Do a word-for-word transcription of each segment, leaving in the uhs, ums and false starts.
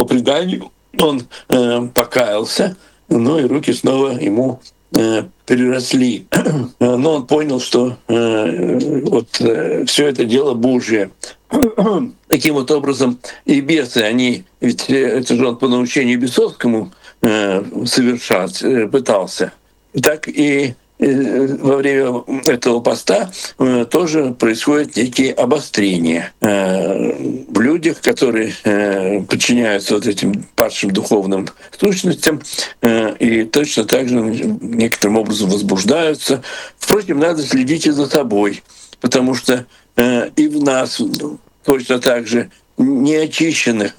преданию он э, покаялся, ну и руки снова ему э, переросли. Но он понял, что э, вот э, все это дело Божие. Таким вот образом и бесы, они, ведь это же он по научению бесовскому э, совершать э, пытался. Так и во время этого поста тоже происходят некие обострения в людях, которые подчиняются вот этим падшим духовным сущностям, и точно так же некоторым образом возбуждаются. Впрочем, надо следить и за собой, потому что и в нас точно так же неочищенных,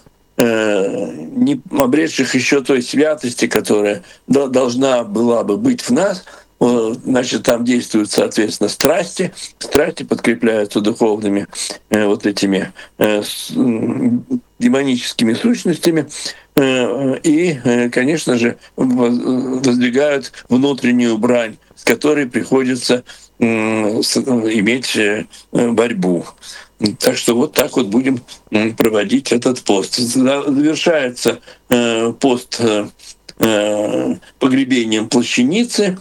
не обретших еще той святости, которая должна была бы быть в нас, значит, там действуют, соответственно, страсти. Страсти подкрепляются духовными э, вот этими э, с, э, демоническими сущностями. Э, и, э, конечно же, воздвигают внутреннюю брань, с которой приходится э, с, иметь э, борьбу. Так что вот так вот будем проводить этот пост. Завершается э, пост э, погребением плащаницы,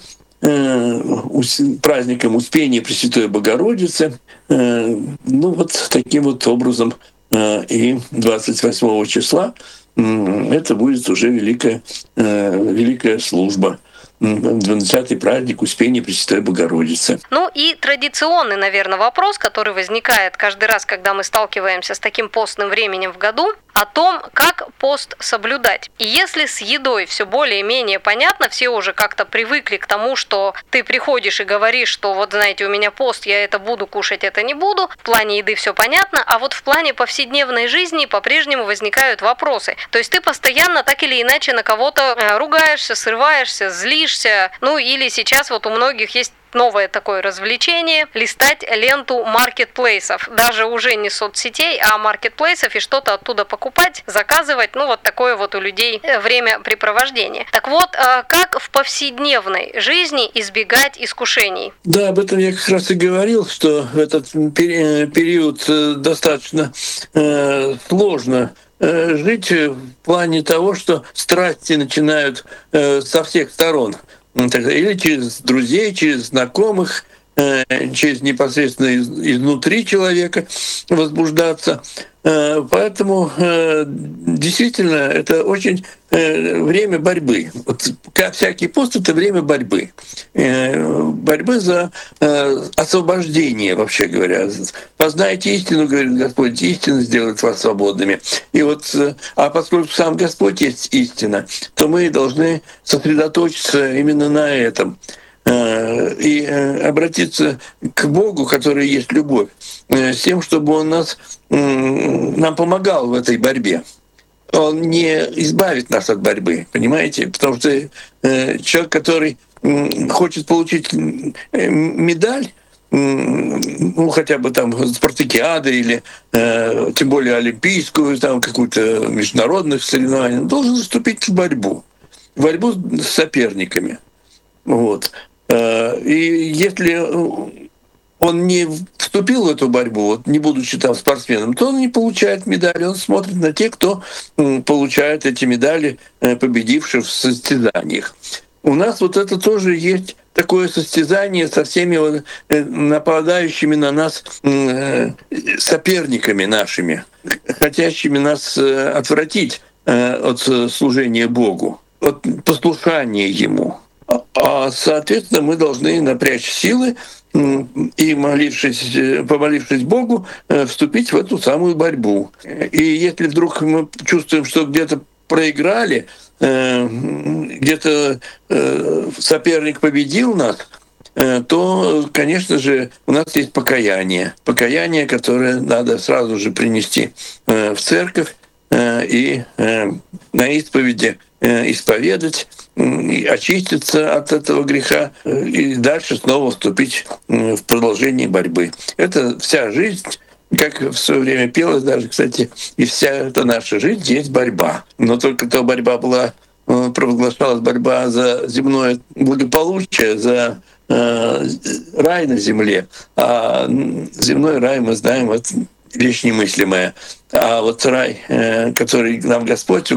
праздником Успения Пресвятой Богородицы. Ну вот таким вот образом и двадцать восьмого числа это будет уже великая, великая служба. двадцатый праздник Успения Пресвятой Богородицы. Ну и традиционный, наверное, вопрос, который возникает каждый раз, когда мы сталкиваемся с таким постным временем в году, о том, как пост соблюдать. И если с едой все более-менее понятно, все уже как-то привыкли к тому, что ты приходишь и говоришь, что вот знаете, у меня пост, я это буду кушать, это не буду, в плане еды все понятно, а вот в плане повседневной жизни по-прежнему возникают вопросы. То есть ты постоянно так или иначе на кого-то ругаешься, срываешься, злишься, ну или сейчас вот у многих есть новое такое развлечение — листать ленту маркетплейсов. Даже уже не соцсетей, а маркетплейсов, и что-то оттуда покупать, заказывать. Ну, вот такое вот у людей времяпрепровождение. Так вот, как в повседневной жизни избегать искушений? Да, об этом я как раз и говорил, что в этот период достаточно э, сложно жить в плане того, что страсти начинают э, со всех сторон. Или через друзей, через знакомых, через непосредственно изнутри человека возбуждаться. Поэтому действительно это очень время борьбы. Вот, как всякий пост — это время борьбы. Борьбы за освобождение, вообще говоря. «Познайте истину, — говорит Господь, — истина сделает вас свободными». И вот, а поскольку сам Господь есть истина, то мы должны сосредоточиться именно на этом и обратиться к Богу, который есть любовь, с тем, чтобы Он нас, нам помогал в этой борьбе. Он не избавит нас от борьбы, понимаете? Потому что человек, который хочет получить медаль, ну, хотя бы там спартакиады или э, тем более олимпийскую, там какую-то международных соревнований, должен вступить в борьбу, в борьбу с соперниками. Вот. И если он не вступил в эту борьбу, вот, не будучи там спортсменом, то он не получает медали. Он смотрит на тех, кто получает эти медали, победивших в состязаниях. У нас вот это тоже есть такое состязание со всеми нападающими на нас соперниками нашими, хотящими нас отвратить от служения Богу, от послушания Ему. А, соответственно, мы должны напрячь силы и, молившись, помолившись Богу, вступить в эту самую борьбу. И если вдруг мы чувствуем, что где-то проиграли, где-то соперник победил нас, то, конечно же, у нас есть покаяние. Покаяние, которое надо сразу же принести в церковь и на исповеди исповедать, очиститься от этого греха и дальше снова вступить в продолжение борьбы. Это вся жизнь, как в свое время пелось даже, кстати, и вся эта наша жизнь есть борьба. Но только та борьба была, провозглашалась борьба за земное благополучие, за э, рай на земле. А земной рай, мы знаем, это вещь немыслимая. А вот рай, который нам Господь